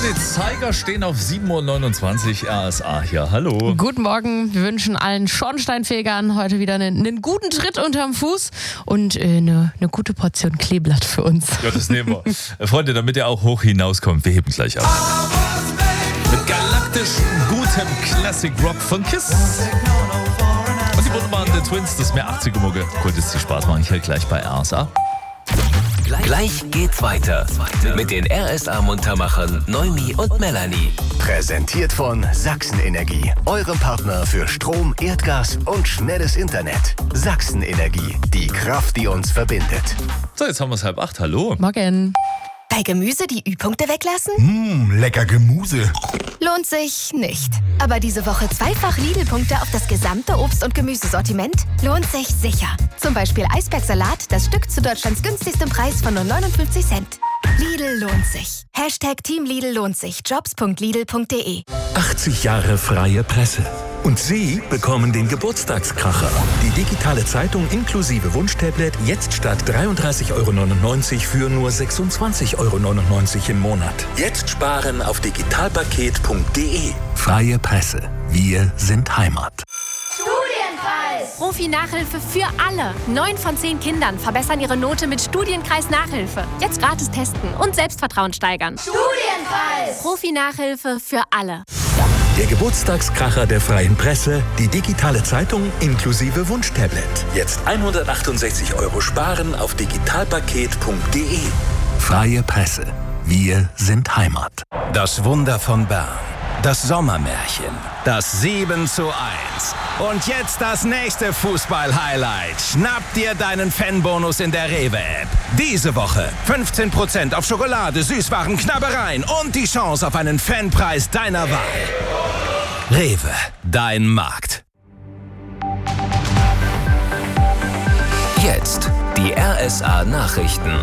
die Zeiger stehen auf 7.29 Uhr, RSA hier. Hallo. Guten Morgen, wir wünschen allen Schornsteinfegern heute wieder einen guten Tritt unterm Fuß und eine gute Portion Kleeblatt für uns. Ja, das nehmen wir. Freunde, damit ihr auch hoch hinauskommt, wir heben gleich ab. Mit galaktischem, gutem Classic Rock von Kiss. Und die wunderbaren The Twins, das ist mehr 80er-Mucke. Cool, dass die Spaß machen, hier gleich bei RSA. Gleich geht's weiter mit den RSA-Muntermachern Noemi und Melanie. Präsentiert von Sachsen-Energie, eurem Partner für Strom, Erdgas und schnelles Internet. Sachsen-Energie, die Kraft, die uns verbindet. So, jetzt haben wir es 7:30. Hallo. Morgen. Bei Gemüse die Ü-Punkte weglassen? Lecker Gemüse. Lohnt sich nicht. Aber diese Woche zweifach Lidl-Punkte auf das gesamte Obst- und Gemüsesortiment lohnt sich sicher. Zum Beispiel Eisbergsalat, das Stück zu Deutschlands günstigstem Preis von nur 59 Cent. Lidl lohnt sich. #Team Lidl lohnt sich. Jobs.lidl.de 80 Jahre freie Presse. Und Sie bekommen den Geburtstagskracher. Die digitale Zeitung inklusive Wunschtablet jetzt statt 33,99 € für nur 26,99 € im Monat. Jetzt sparen auf digitalpaket.de. Freie Presse. Wir sind Heimat. Profi-Nachhilfe für alle. 9 von 10 Kindern verbessern ihre Note mit Studienkreis-Nachhilfe. Jetzt gratis testen und Selbstvertrauen steigern. Studienkreis! Profi-Nachhilfe für alle. Der Geburtstagskracher der freien Presse, die digitale Zeitung inklusive Wunschtablet. Jetzt 168 € sparen auf digitalpaket.de. Freie Presse. Wir sind Heimat. Das Wunder von Bern. Das Sommermärchen. Das 7:1. Und jetzt das nächste Fußball-Highlight. Schnapp dir deinen Fanbonus in der Rewe-App. Diese Woche 15% auf Schokolade, Süßwaren, Knabbereien und die Chance auf einen Fanpreis deiner Wahl. Rewe, dein Markt. Jetzt die RSA-Nachrichten.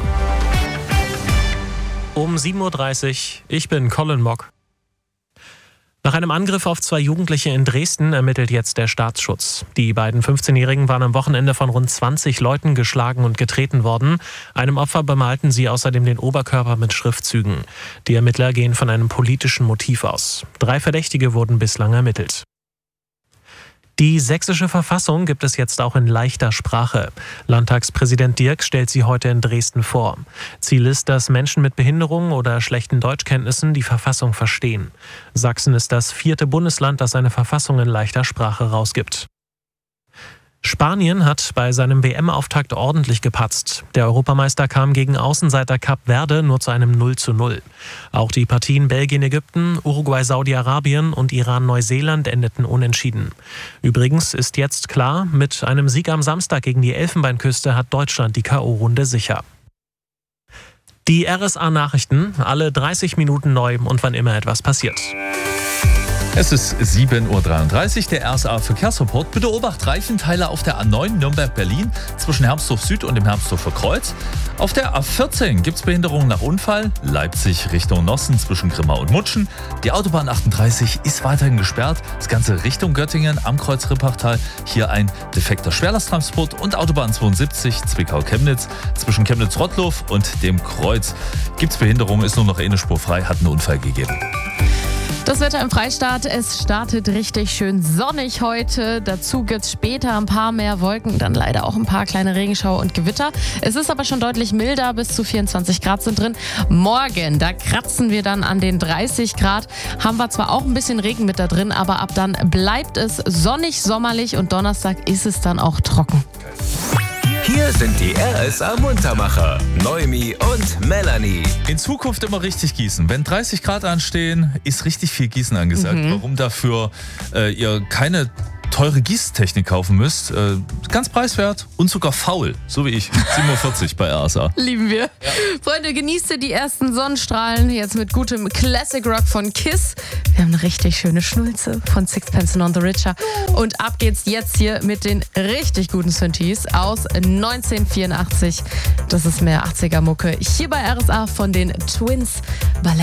Um 7.30 Uhr, ich bin Colin Mock. Nach einem Angriff auf 2 Jugendliche in Dresden ermittelt jetzt der Staatsschutz. Die beiden 15-Jährigen waren am Wochenende von rund 20 Leuten geschlagen und getreten worden. Einem Opfer bemalten sie außerdem den Oberkörper mit Schriftzügen. Die Ermittler gehen von einem politischen Motiv aus. 3 Verdächtige wurden bislang ermittelt. Die sächsische Verfassung gibt es jetzt auch in leichter Sprache. Landtagspräsident Dirks stellt sie heute in Dresden vor. Ziel ist, dass Menschen mit Behinderungen oder schlechten Deutschkenntnissen die Verfassung verstehen. Sachsen ist das 4. Bundesland, das eine Verfassung in leichter Sprache rausgibt. Spanien hat bei seinem WM-Auftakt ordentlich gepatzt. Der Europameister kam gegen Außenseiter Kap Verde nur zu einem 0:0. Auch die Partien Belgien-Ägypten, Uruguay-Saudi-Arabien und Iran-Neuseeland endeten unentschieden. Übrigens ist jetzt klar, mit einem Sieg am Samstag gegen die Elfenbeinküste hat Deutschland die K.O.-Runde sicher. Die RSA-Nachrichten, alle 30 Minuten neu und wann immer etwas passiert. Es ist 7.33 Uhr, der RSA-Verkehrsreport. Bitte Obacht, Reifenteile auf der A9 Nürnberg-Berlin zwischen Hermsdorf Süd und dem Hermsdorfer Kreuz. Auf der A14 gibt es Behinderungen nach Unfall. Leipzig Richtung Nossen zwischen Grimma und Mutschen. Die Autobahn 38 ist weiterhin gesperrt. Das Ganze Richtung Göttingen am Kreuz Rippachtal. Hier ein defekter Schwerlasttransport. Und Autobahn 72 Zwickau-Chemnitz zwischen Chemnitz-Rottlow und dem Kreuz. Gibt es Behinderungen, ist nur noch eine Spur frei, hat einen Unfall gegeben. Das Wetter im Freistaat, es startet richtig schön sonnig heute. Dazu gibt es später ein paar mehr Wolken, dann leider auch ein paar kleine Regenschauer und Gewitter. Es ist aber schon deutlich milder, bis zu 24 Grad sind drin. Morgen, da kratzen wir dann an den 30 Grad. Haben wir zwar auch ein bisschen Regen mit da drin, aber ab dann bleibt es sonnig, sommerlich und Donnerstag ist es dann auch trocken. Hier sind die RSA-Muntermacher, Noemi und Melanie. In Zukunft immer richtig gießen. Wenn 30 Grad anstehen, ist richtig viel Gießen angesagt. Warum dafür ihr keine teure Gießtechnik kaufen müsst. Ganz preiswert und sogar faul, so wie ich. 7:40 bei RSA. Lieben wir. Ja. Freunde, genießt die ersten Sonnenstrahlen jetzt mit gutem Classic Rock von Kiss. Wir haben eine richtig schöne Schnulze von Sixpence None the Richer. Und ab geht's jetzt hier mit den richtig guten Synthes aus 1984. Das ist mehr 80er-Mucke. Hier bei RSA von den Twins.